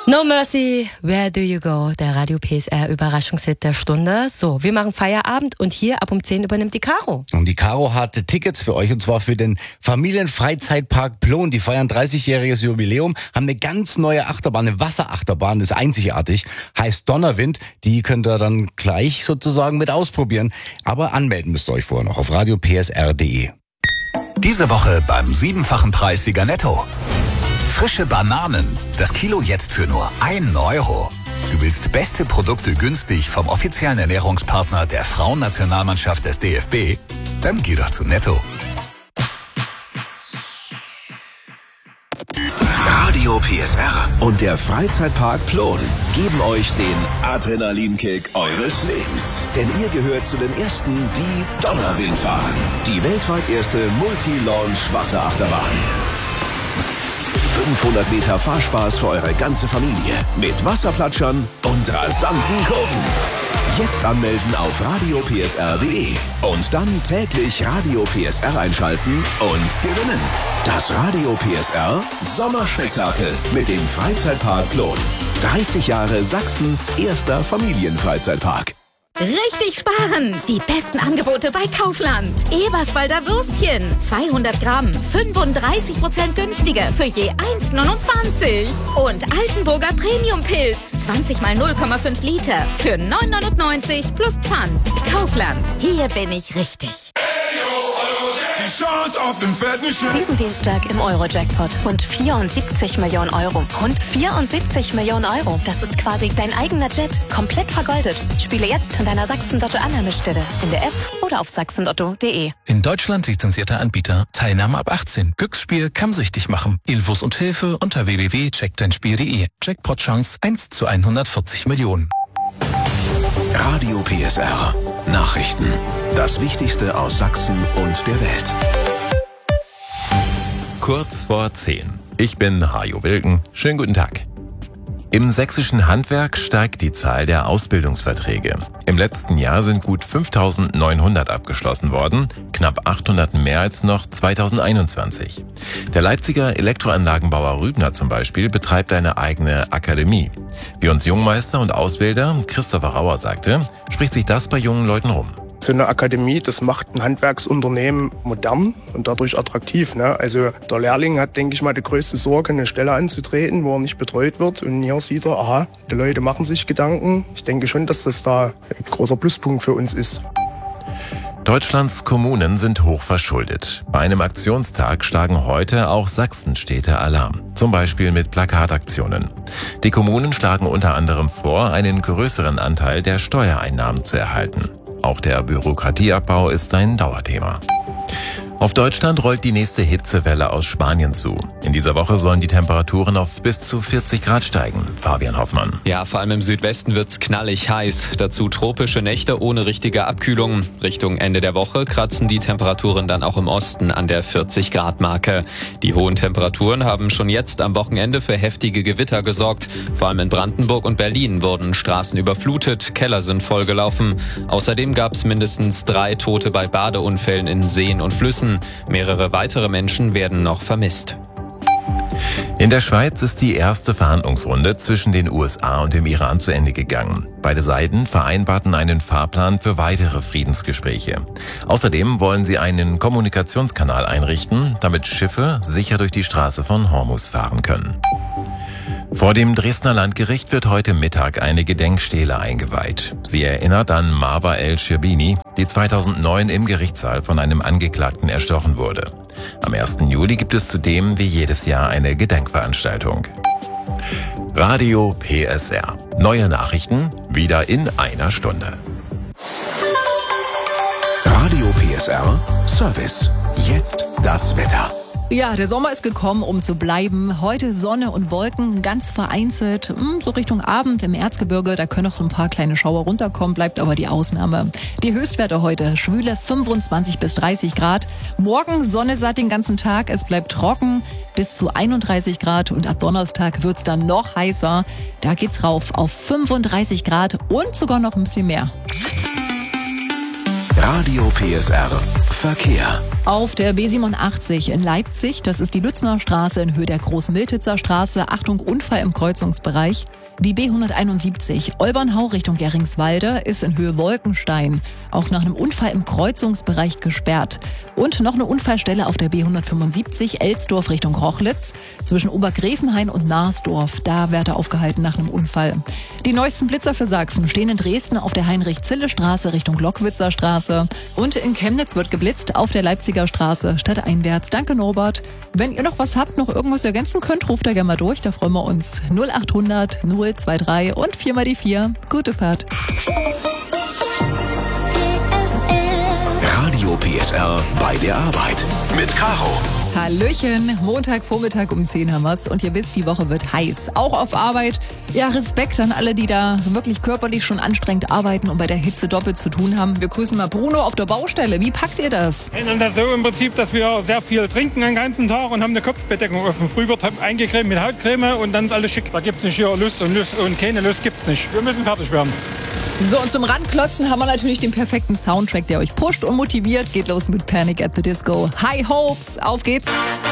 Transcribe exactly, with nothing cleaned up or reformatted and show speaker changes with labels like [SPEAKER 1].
[SPEAKER 1] No Mercy, Where Do You Go? Der Radio P S R Überraschungshit der Stunde. So, wir machen Feierabend und hier ab um zehn übernimmt die Caro.
[SPEAKER 2] Und die Caro hatte Tickets für euch und zwar für den Familienfreizeitpark Plon. Die feiern dreißigjähriges Jubiläum, haben eine ganz neue Achterbahn, eine Wasserachterbahn, das ist einzigartig, heißt Donnerwind. Die könnt ihr dann gleich sozusagen mit ausprobieren. Aber anmelden müsst ihr euch vorher noch auf radio p s r punkt d e.
[SPEAKER 3] Diese Woche beim siebenfachen Preissieger Netto. Frische Bananen. Das Kilo jetzt für nur ein Euro. Du willst beste Produkte günstig vom offiziellen Ernährungspartner der Frauennationalmannschaft des D F B? Dann geh doch zu Netto.
[SPEAKER 4] Radio P S R und der Freizeitpark Plon geben euch den Adrenalinkick eures Lebens. Denn ihr gehört zu den Ersten, die Donnerwind fahren. Die weltweit erste Multi-Launch-Wasserachterbahn. fünfhundert Meter Fahrspaß für eure ganze Familie. Mit Wasserplatschern und rasanten Kurven. Jetzt anmelden auf radio p s r punkt d e und dann täglich Radio P S R einschalten und gewinnen. Das Radio P S R Sommerspektakel mit dem Freizeitpark Plon. dreißig Jahre Sachsens erster Familienfreizeitpark.
[SPEAKER 5] Richtig sparen! Die besten Angebote bei Kaufland. Eberswalder Würstchen, zweihundert Gramm, fünfunddreißig Prozent günstiger für je eins neunundzwanzig. Und Altenburger Premium-Pilz, zwanzig mal null Komma fünf Liter für neun neunundneunzig plus Pfand. Kaufland, hier bin ich richtig.
[SPEAKER 6] Diesen Dienstag im Euro-Jackpot. Rund vierundsiebzig Millionen Euro. Rund vierundsiebzig Millionen Euro. Das ist quasi dein eigener Jet. Komplett vergoldet. Spiele jetzt an deiner Sachsen-Lotto-Annahmestelle. In der App oder auf sachsenlotto punkt d e.
[SPEAKER 7] In Deutschland lizenzierter Anbieter. Teilnahme ab achtzehn. Glücksspiel kann süchtig machen. Infos und Hilfe unter w w w punkt check dein spiel punkt d e. Jackpot-Chance eins zu hundertvierzig Millionen.
[SPEAKER 4] Radio P S R. Nachrichten. Das Wichtigste aus Sachsen und der Welt.
[SPEAKER 8] Kurz vor zehn. Ich bin Hajo Wilken. Schönen guten Tag. Im sächsischen Handwerk steigt die Zahl der Ausbildungsverträge. Im letzten Jahr sind gut fünftausendneunhundert abgeschlossen worden, knapp achthundert mehr als noch zweitausendeinundzwanzig. Der Leipziger Elektroanlagenbauer Rübner zum Beispiel betreibt eine eigene Akademie. Wie uns Jungmeister und Ausbilder Christopher Rauer sagte, spricht sich das bei jungen Leuten rum.
[SPEAKER 9] So eine Akademie, das macht ein Handwerksunternehmen modern und dadurch attraktiv. Ne? Also der Lehrling hat, denke ich mal, die größte Sorge, eine Stelle anzutreten, wo er nicht betreut wird. Und hier sieht er, aha, die Leute machen sich Gedanken. Ich denke schon, dass das da ein großer Pluspunkt für uns ist.
[SPEAKER 8] Deutschlands Kommunen sind hoch verschuldet. Bei einem Aktionstag schlagen heute auch Sachsenstädte Alarm. Zum Beispiel mit Plakataktionen. Die Kommunen schlagen unter anderem vor, einen größeren Anteil der Steuereinnahmen zu erhalten. Auch der Bürokratieabbau ist ein Dauerthema. Auf Deutschland rollt die nächste Hitzewelle aus Spanien zu. In dieser Woche sollen die Temperaturen auf bis zu vierzig Grad steigen. Fabian Hoffmann.
[SPEAKER 10] Ja, vor allem im Südwesten wird's knallig heiß. Dazu tropische Nächte ohne richtige Abkühlung. Richtung Ende der Woche kratzen die Temperaturen dann auch im Osten an der vierzig Grad Marke. Die hohen Temperaturen haben schon jetzt am Wochenende für heftige Gewitter gesorgt. Vor allem in Brandenburg und Berlin wurden Straßen überflutet, Keller sind vollgelaufen. Außerdem gab's mindestens drei Tote bei Badeunfällen in Seen und Flüssen. Mehrere weitere Menschen werden noch vermisst.
[SPEAKER 8] In der Schweiz ist die erste Verhandlungsrunde zwischen den U S A und dem Iran zu Ende gegangen. Beide Seiten vereinbarten einen Fahrplan für weitere Friedensgespräche. Außerdem wollen sie einen Kommunikationskanal einrichten, damit Schiffe sicher durch die Straße von Hormuz fahren können. Vor dem Dresdner Landgericht wird heute Mittag eine Gedenkstele eingeweiht. Sie erinnert an Marwa El-Shirbini, die zweitausendneun im Gerichtssaal von einem Angeklagten erstochen wurde. Am ersten Juli gibt es zudem wie jedes Jahr eine Gedenkveranstaltung. Radio P S R. Neue Nachrichten wieder in einer Stunde.
[SPEAKER 4] Radio P S R Service. Jetzt das Wetter.
[SPEAKER 11] Ja, der Sommer ist gekommen, um zu bleiben. Heute Sonne und Wolken, ganz vereinzelt. So Richtung Abend im Erzgebirge, da können noch so ein paar kleine Schauer runterkommen, bleibt aber die Ausnahme. Die Höchstwerte heute, schwüle fünfundzwanzig bis dreißig Grad. Morgen Sonne satt den ganzen Tag, es bleibt trocken bis zu einunddreißig Grad und ab Donnerstag wird's dann noch heißer. Da geht's rauf auf fünfunddreißig Grad und sogar noch ein bisschen mehr.
[SPEAKER 4] Radio P S R Verkehr.
[SPEAKER 11] Auf der B siebenundachtzig in Leipzig, das ist die Lützner Straße in Höhe der Großmiltitzer Straße. Achtung, Unfall im Kreuzungsbereich. Die B hunderteinundsiebzig Olbernhau Richtung Geringswalde ist in Höhe Wolkenstein auch nach einem Unfall im Kreuzungsbereich gesperrt. Und noch eine Unfallstelle auf der B hundertfünfundsiebzig Elsdorf Richtung Rochlitz zwischen Obergräfenhain und Narsdorf. Da wird er aufgehalten nach einem Unfall. Die neuesten Blitzer für Sachsen stehen in Dresden auf der Heinrich-Zille-Straße Richtung Lockwitzer Straße. Und in Chemnitz wird geblitzt auf der Leipziger Straße stadteinwärts. Danke, Norbert. Wenn ihr noch was habt, noch irgendwas ergänzen könnt, ruft da gerne mal durch. Da freuen wir uns. null achthundert null zwei drei und vier mal die vier. Gute Fahrt.
[SPEAKER 4] Radio P S R bei der Arbeit mit Caro.
[SPEAKER 11] Hallöchen, Montagvormittag um zehn haben wir's und ihr wisst, die Woche wird heiß, auch auf Arbeit. Ja, Respekt an alle, die da wirklich körperlich schon anstrengend arbeiten und bei der Hitze doppelt zu tun haben. Wir grüßen mal Bruno auf der Baustelle. Wie packt ihr das?
[SPEAKER 12] Wir ändern das so im Prinzip, dass wir sehr viel trinken den ganzen Tag und haben eine Kopfbedeckung offen. Früh wird eingecremt mit Hautcreme und dann ist alles schick. Da gibt's nicht hier Lust und Lust und keine Lust gibt's nicht. Wir müssen fertig werden.
[SPEAKER 11] So, und zum Ranklotzen haben wir natürlich den perfekten Soundtrack, der euch pusht und motiviert. Geht los mit Panic at the Disco. High Hopes, auf geht's!